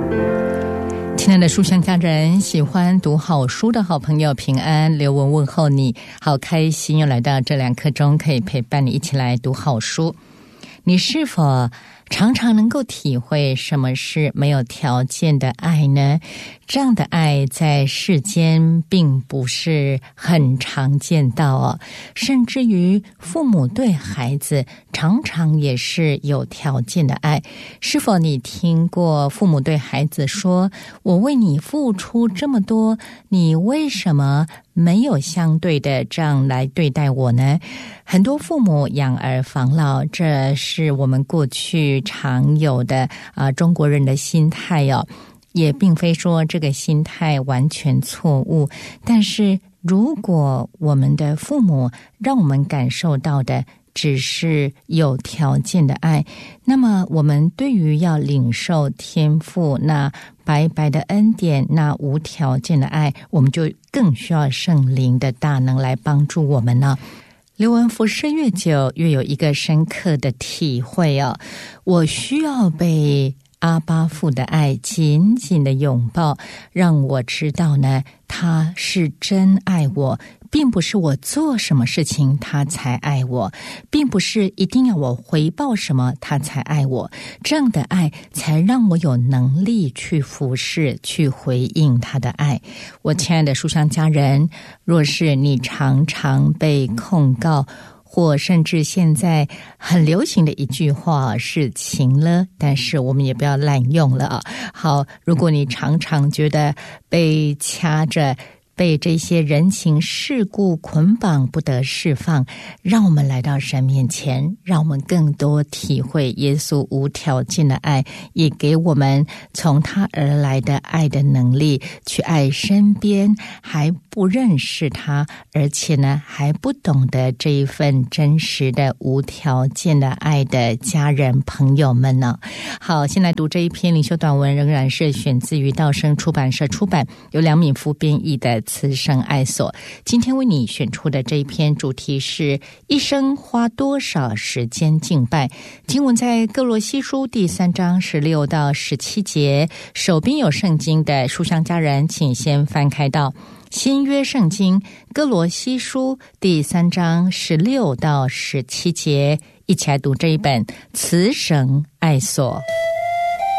亲爱的书香家人，喜欢读好书的好朋友平安，刘文问候你，好开心又来到这2刻钟，可以陪伴你一起来读好书。你是否常常能够体会什么是没有条件的爱呢？这样的爱在世间并不是很常见到哦，甚至于父母对孩子常常也是有条件的爱。是否你听过父母对孩子说，我为你付出这么多，你为什么没有相对的这样来对待我呢？很多父母养儿防老，这是我们过去常有的中国人的心态哦，也并非说这个心态完全错误，但是如果我们的父母让我们感受到的只是有条件的爱，那么我们对于要领受天父那白白的恩典，那无条件的爱，我们就更需要圣灵的大能来帮助我们呢。刘文服侍越久，越有一个深刻的体会哦，我需要被阿爸父的爱紧紧的拥抱，让我知道呢，他是真爱我，并不是我做什么事情他才爱我，并不是一定要我回报什么他才爱我，这样的爱才让我有能力去服侍，去回应他的爱。我亲爱的书香家人，若是你常常被控告，或甚至现在很流行的一句话是情了，但是我们也不要滥用了啊。好，如果你常常觉得被掐着，被这些人情世故捆绑不得释放，让我们来到神面前，让我们更多体会耶稣无条件的爱，也给我们从他而来的爱的能力，去爱身边还不认识他，而且呢还不懂得这一份真实的无条件的爱的家人朋友们呢。好，先来读这一篇灵修短文，仍然是选自于道生出版社出版，由梁敏夫编译的慈生爱所。今天为你选出的这一篇主题是一生花多少时间敬拜。经文在歌罗西书第3章16到17节。手边有圣经的书香家人，请先翻开到新约圣经歌罗西书第3章16到17节，一起来读这一本慈生爱所。